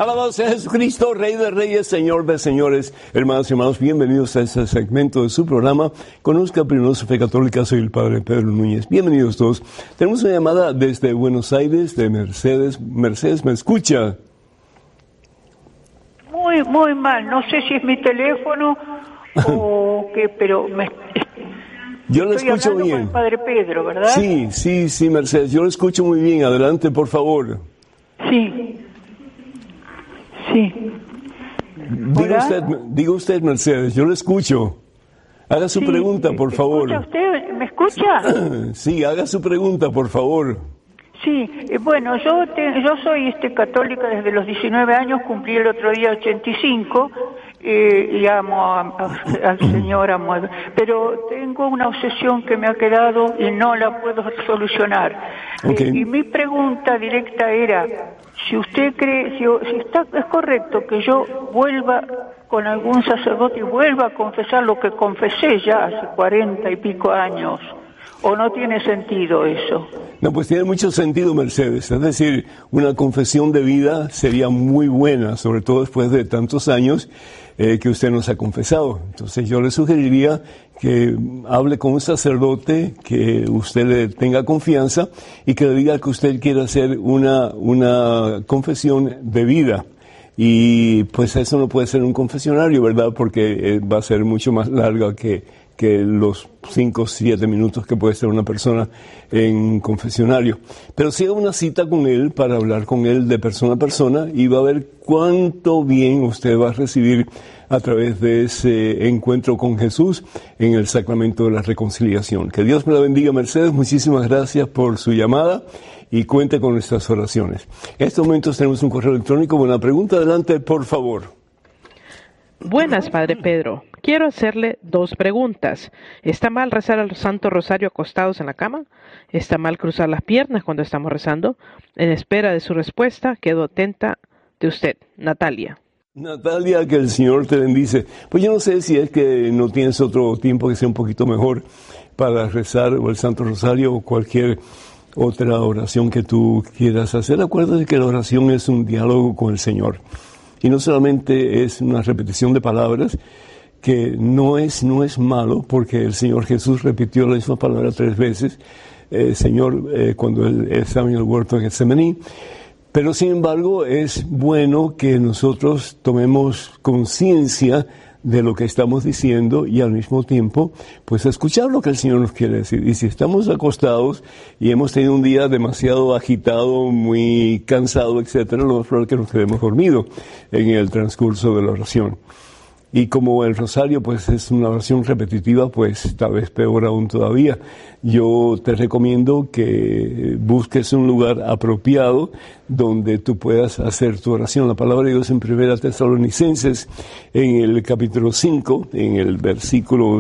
Alabado sea Jesucristo, Rey de Reyes, Señor de Señores. Hermanos y hermanos, bienvenidos a este segmento de su programa. Conozca primero su fe católica, soy el Padre Pedro Núñez. Bienvenidos todos. Tenemos una llamada desde Buenos Aires, de Mercedes. Mercedes, ¿me escucha? Muy mal. No sé si es mi teléfono o qué, pero yo lo escucho hablando bien. Con el Padre Pedro, ¿verdad? Sí, Mercedes. Yo lo escucho muy bien. Adelante, por favor. Sí. Diga usted, Mercedes, yo lo escucho. Haga su pregunta, por favor. ¿Me escucha? Sí, haga su pregunta, por favor. Sí, bueno, yo soy católica desde los 19 años, cumplí el otro día 85, y amo al Señor, pero tengo una obsesión que me ha quedado y no la puedo solucionar. Okay. Y mi pregunta directa era, si usted cree, es correcto que yo vuelva con algún sacerdote y vuelva a confesar lo que confesé ya hace 40 y pico años, ¿o no tiene sentido eso? No, pues tiene mucho sentido, Mercedes. Es decir, una confesión de vida sería muy buena, sobre todo después de tantos años que usted nos ha confesado. Entonces yo le sugeriría que hable con un sacerdote, que usted le tenga confianza y que le diga que usted quiere hacer una confesión de vida. Y pues eso no puede ser un confesionario, ¿verdad? Porque va a ser mucho más larga que los 5 o 7 minutos que puede estar una persona en confesionario. Pero sí haga una cita con él para hablar con él de persona a persona y va a ver cuánto bien usted va a recibir a través de ese encuentro con Jesús en el sacramento de la reconciliación. Que Dios me la bendiga, Mercedes. Muchísimas gracias por su llamada y cuente con nuestras oraciones. En estos momentos tenemos un correo electrónico. Buena pregunta. Adelante, por favor. Buenas, Padre Pedro. Quiero hacerle 2 preguntas. ¿Está mal rezar el Santo Rosario acostados en la cama? ¿Está mal cruzar las piernas cuando estamos rezando? En espera de su respuesta, quedo atenta de usted, Natalia. Natalia, que el Señor te bendice. Pues yo no sé si es que no tienes otro tiempo que sea un poquito mejor para rezar o el Santo Rosario o cualquier otra oración que tú quieras hacer. Acuérdate que la oración es un diálogo con el Señor. Y no solamente es una repetición de palabras, que no es malo, porque el Señor Jesús repitió la misma palabra 3 veces, Señor, cuando Él estaba en el huerto de Getsemaní. Pero sin embargo es bueno que nosotros tomemos conciencia de lo que estamos diciendo y al mismo tiempo pues escuchar lo que el Señor nos quiere decir. Y si estamos acostados y hemos tenido un día demasiado agitado, muy cansado, etcétera, lo más probable es que nos quedemos dormidos en el transcurso de la oración. Y como el rosario pues es una oración repetitiva, pues tal vez peor aún todavía. Yo te recomiendo que busques un lugar apropiado donde tú puedas hacer tu oración. La palabra de Dios en 1 Tesalonicenses, en el capítulo 5, en el versículo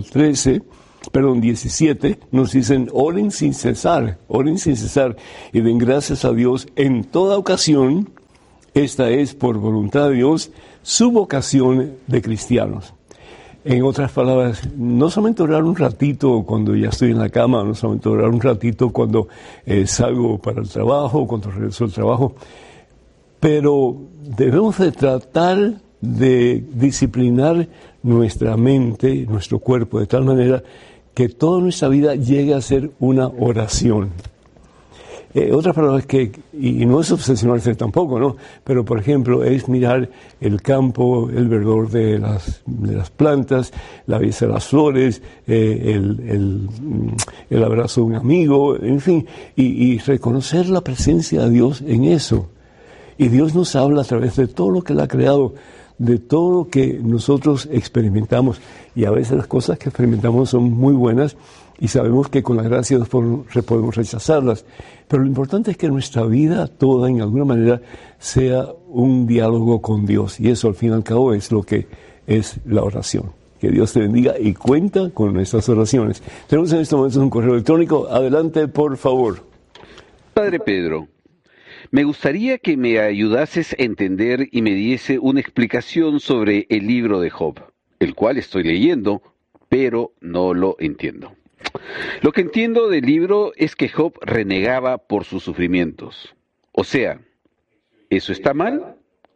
17, nos dicen, oren sin cesar, y den gracias a Dios en toda ocasión. Esta es, por voluntad de Dios, su vocación de cristianos. En otras palabras, no solamente orar un ratito cuando ya estoy en la cama, no solamente orar un ratito cuando salgo para el trabajo, cuando regreso al trabajo, pero debemos de tratar de disciplinar nuestra mente, nuestro cuerpo, de tal manera que toda nuestra vida llegue a ser una oración. Otra palabra es que, y no es obsesionarse tampoco, ¿no? Pero, por ejemplo, es mirar el campo, el verdor de las plantas, la belleza de las flores, el abrazo de un amigo, en fin, y reconocer la presencia de Dios en eso. Y Dios nos habla a través de todo lo que Él ha creado, de todo lo que nosotros experimentamos. Y a veces las cosas que experimentamos son muy buenas, y sabemos que con la gracia de Dios podemos rechazarlas. Pero lo importante es que nuestra vida toda, en alguna manera, sea un diálogo con Dios. Y eso, al fin y al cabo, es lo que es la oración. Que Dios te bendiga y cuenta con nuestras oraciones. Tenemos en este momento un correo electrónico. Adelante, por favor. Padre Pedro, me gustaría que me ayudases a entender y me diese una explicación sobre el libro de Job, el cual estoy leyendo, pero no lo entiendo. Lo que entiendo del libro es que Job renegaba por sus sufrimientos. O sea, ¿eso está mal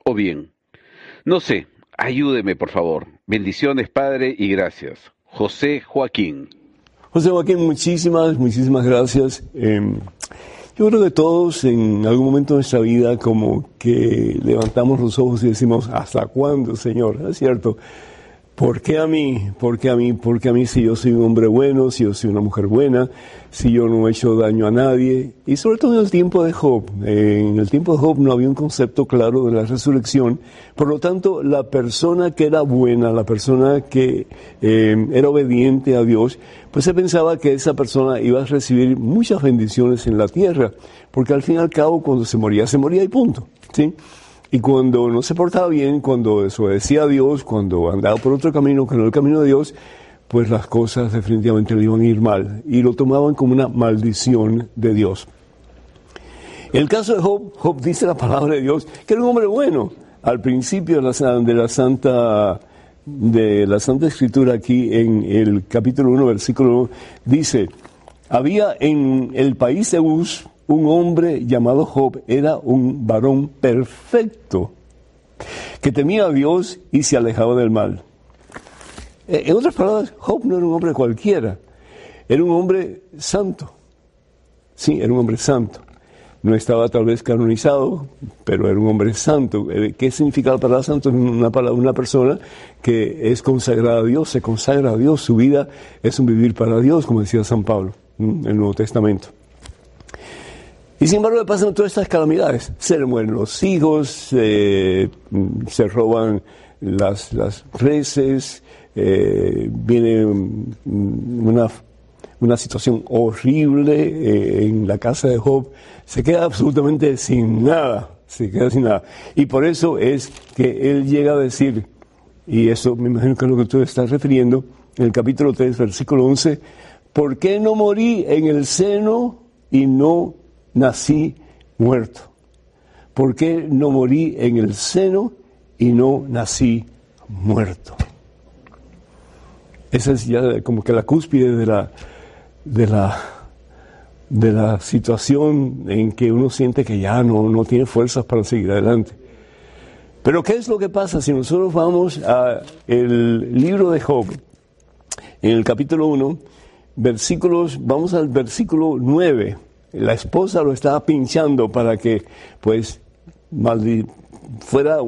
o bien? No sé, ayúdeme por favor. Bendiciones, Padre, y gracias. José Joaquín. José Joaquín, muchísimas gracias. Yo creo que todos en algún momento de nuestra vida como que levantamos los ojos y decimos, ¿hasta cuándo, Señor? ¿Es cierto? ¿Por qué a mí? ¿Por qué a mí? ¿Por qué a mí si yo soy un hombre bueno, si yo soy una mujer buena, si yo no he hecho daño a nadie? Y sobre todo en el tiempo de Job. En el tiempo de Job no había un concepto claro de la resurrección. Por lo tanto, la persona que era buena, la persona que era obediente a Dios, pues se pensaba que esa persona iba a recibir muchas bendiciones en la tierra. Porque al fin y al cabo, cuando se moría y punto, ¿sí? Y cuando no se portaba bien, cuando desobedecía a Dios, cuando andaba por otro camino que no el camino de Dios, pues las cosas definitivamente le iban a ir mal. Y lo tomaban como una maldición de Dios. En el caso de Job dice la palabra de Dios que era un hombre bueno. Al principio de la Santa Escritura, aquí en el capítulo 1, versículo 1, dice, había en el país de Uz un hombre llamado Job, era un varón perfecto, que temía a Dios y se alejaba del mal. En otras palabras, Job no era un hombre cualquiera, era un hombre santo. Sí, era un hombre santo. No estaba tal vez canonizado, pero era un hombre santo. ¿Qué significa la palabra santo? Una persona que es consagrada a Dios, se consagra a Dios, su vida es un vivir para Dios, como decía San Pablo en el Nuevo Testamento. Y sin embargo le pasan todas estas calamidades. Se le mueren los hijos, se roban las reses, viene una situación horrible en la casa de Job. Se queda absolutamente sin nada, Y por eso es que él llega a decir, y eso me imagino que es lo que tú estás refiriendo, en el capítulo 3, versículo 11, ¿por qué no morí en el seno y no nací muerto? ¿Por qué no morí en el seno y no nací muerto? Esa es ya como que la cúspide de la situación en que uno siente que ya no tiene fuerzas para seguir adelante. Pero ¿qué es lo que pasa si nosotros vamos al libro de Job, en el capítulo 1, vamos al versículo 9? La esposa lo estaba pinchando para que, pues, fuera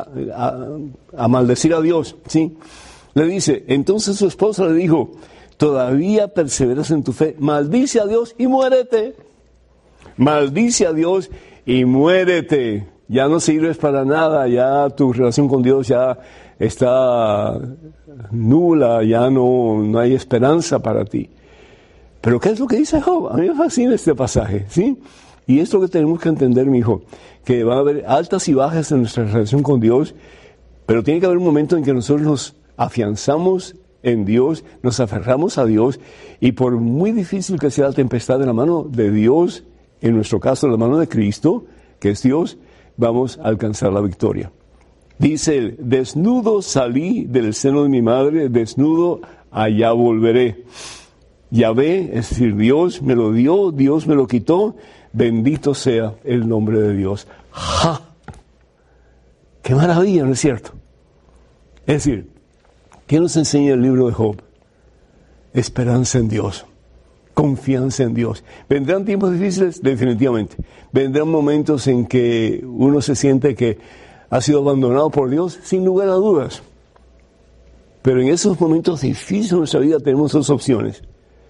a maldecir a Dios, ¿sí? Le dice, entonces su esposa le dijo, todavía perseveras en tu fe, maldice a Dios y muérete. Maldice a Dios y muérete. Ya no sirves para nada, ya tu relación con Dios ya está nula, ya no hay esperanza para ti. Pero ¿qué es lo que dice Job? A mí me fascina este pasaje, ¿sí? Y es lo que tenemos que entender, mi hijo, que va a haber altas y bajas en nuestra relación con Dios, pero tiene que haber un momento en que nosotros nos afianzamos en Dios, nos aferramos a Dios, y por muy difícil que sea la tempestad, de la mano de Dios, en nuestro caso la mano de Cristo, que es Dios, vamos a alcanzar la victoria. Dice él, desnudo salí del seno de mi madre, desnudo allá volveré. Yahvé, es decir, Dios me lo dio, Dios me lo quitó, bendito sea el nombre de Dios. ¡Ja! ¡Qué maravilla!, ¿no es cierto? Es decir, ¿qué nos enseña el libro de Job? Esperanza en Dios, confianza en Dios. ¿Vendrán tiempos difíciles? Definitivamente. ¿Vendrán momentos en que uno se siente que ha sido abandonado por Dios? Sin lugar a dudas. Pero en esos momentos difíciles de nuestra vida tenemos dos opciones.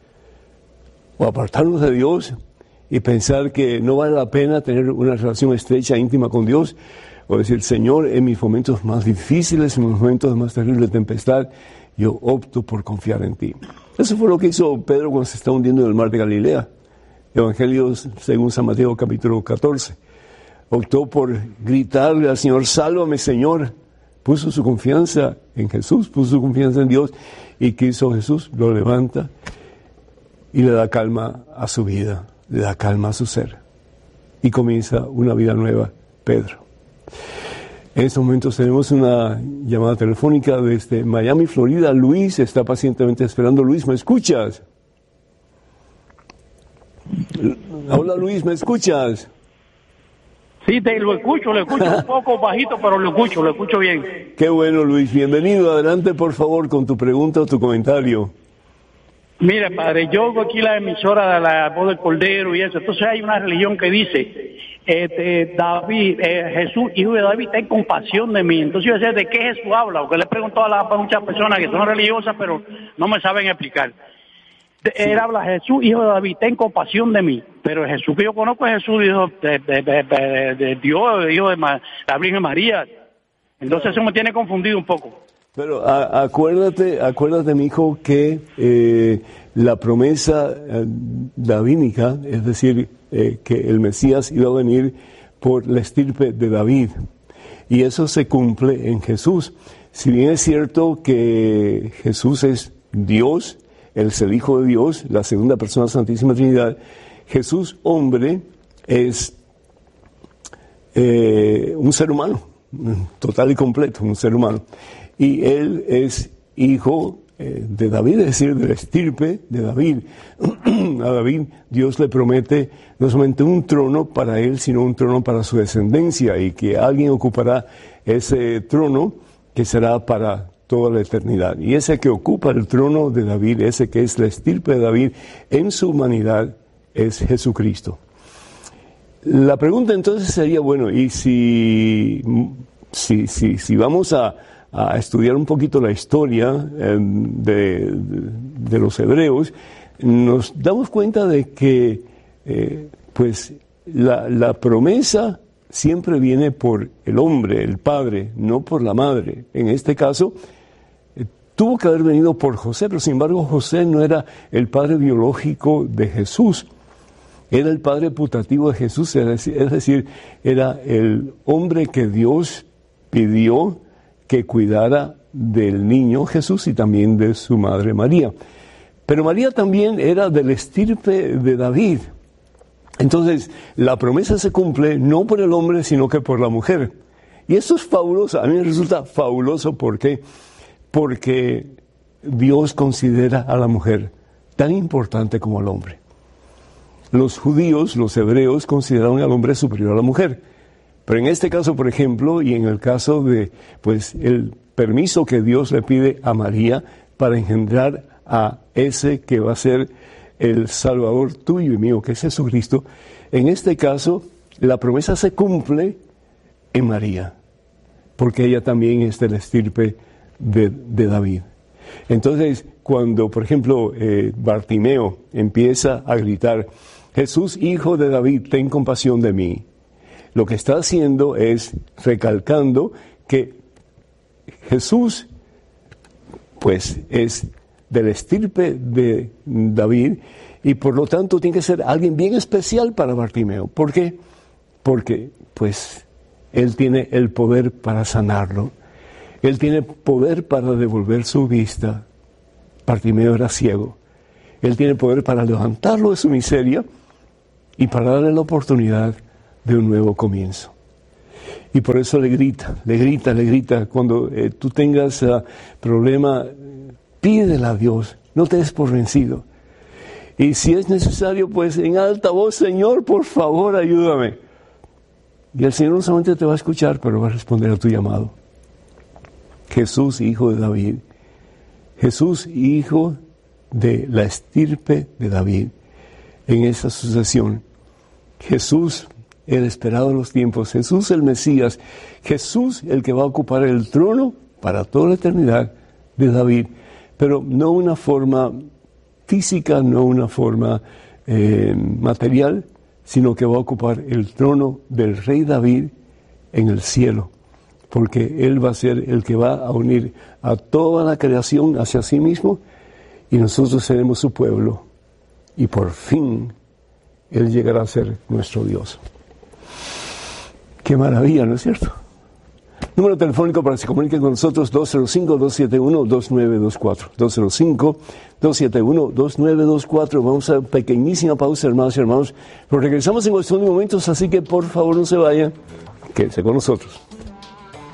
O apartarnos de Dios y pensar que no vale la pena tener una relación estrecha, íntima con Dios, o decir, Señor, en mis momentos más difíciles, en mis momentos de más terrible tempestad, yo opto por confiar en ti. Eso fue lo que hizo Pedro cuando se está hundiendo en el mar de Galilea. Evangelios según San Mateo capítulo 14. Optó por gritarle al Señor, sálvame, Señor. Puso su confianza en Jesús, puso su confianza en Dios. ¿Y qué hizo Jesús? Lo levanta y le da calma a su vida, le da calma a su ser. Y comienza una vida nueva, Pedro. En estos momentos tenemos una llamada telefónica desde Miami, Florida. Luis está pacientemente esperando. Luis, ¿me escuchas? Hola Luis, ¿me escuchas? Sí, lo escucho un poco bajito, pero lo escucho bien. Qué bueno, Luis. Bienvenido. Adelante, por favor, con tu pregunta o tu comentario. Mire, padre, yo oigo aquí la emisora de la voz del Cordero y eso. Entonces hay una religión que dice, Jesús, hijo de David, ten compasión de mí. Entonces yo decía, ¿de qué Jesús habla? Porque le he preguntado a muchas personas que son religiosas, pero no me saben explicar. Él habla, Jesús, hijo de David, ten compasión de mí. Pero el Jesús que yo conozco es Jesús, hijo de Dios, hijo de la Virgen María. Entonces eso me tiene confundido un poco. Pero acuérdate, mi hijo, que la promesa davídica, es decir, que el Mesías iba a venir por la estirpe de David. Y eso se cumple en Jesús. Si bien es cierto que Jesús es Dios, Él es el Hijo de Dios, la segunda persona de la Santísima Trinidad, Jesús, hombre, es un ser humano, total y completo, un ser humano. Y Él es hijo de David, es decir, de la estirpe de David. A David Dios le promete no solamente un trono para él, sino un trono para su descendencia, y que alguien ocupará ese trono que será para toda la eternidad. Y ese que ocupa el trono de David, ese que es la estirpe de David en su humanidad, es Jesucristo. La pregunta entonces sería, bueno, y si vamos a estudiar un poquito la historia de los hebreos, nos damos cuenta de que pues la promesa siempre viene por el hombre, el padre, no por la madre. En este caso, tuvo que haber venido por José, pero sin embargo José no era el padre biológico de Jesús, era el padre putativo de Jesús, es decir, era el hombre que Dios pidió que cuidara del niño Jesús y también de su madre María. Pero María también era del estirpe de David. Entonces, la promesa se cumple no por el hombre, sino que por la mujer. Y esto es fabuloso, a mí me resulta fabuloso, ¿por qué? Porque Dios considera a la mujer tan importante como al hombre. Los judíos, los hebreos, consideraban al hombre superior a la mujer. Pero en este caso, por ejemplo, y en el caso de, pues, el permiso que Dios le pide a María para engendrar a ese que va a ser el Salvador tuyo y mío, que es Jesucristo, en este caso, la promesa se cumple en María, porque ella también es de la estirpe de David. Entonces, cuando, por ejemplo, Bartimeo empieza a gritar, Jesús, hijo de David, ten compasión de mí, lo que está haciendo es recalcando que Jesús, pues, es de la estirpe de David y por lo tanto tiene que ser alguien bien especial para Bartimeo. ¿Por qué? Porque, pues, él tiene el poder para sanarlo. Él tiene poder para devolver su vista. Bartimeo era ciego. Él tiene poder para levantarlo de su miseria y para darle la oportunidad de un nuevo comienzo. Y por eso le grita. Cuando tú tengas problema, pídele a Dios, no te des por vencido. Y si es necesario, pues en alta voz, Señor, por favor, ayúdame. Y el Señor no solamente te va a escuchar, pero va a responder a tu llamado. Jesús, hijo de David. Jesús, hijo de la estirpe de David. En esa sucesión, Jesús, el esperado de los tiempos, Jesús el Mesías, Jesús el que va a ocupar el trono para toda la eternidad de David, pero no una forma física, no una forma material, sino que va a ocupar el trono del rey David en el cielo, porque Él va a ser el que va a unir a toda la creación hacia sí mismo y nosotros seremos su pueblo y por fin Él llegará a ser nuestro Dios. ¡Qué maravilla!, ¿no es cierto? Número telefónico para que se comuniquen con nosotros, 205-271-2924. 205-271-2924. Vamos a una pequeñísima pausa, hermanos y hermanos. Pero regresamos en cuestión de momentos, así que por favor no se vayan. Quédense con nosotros.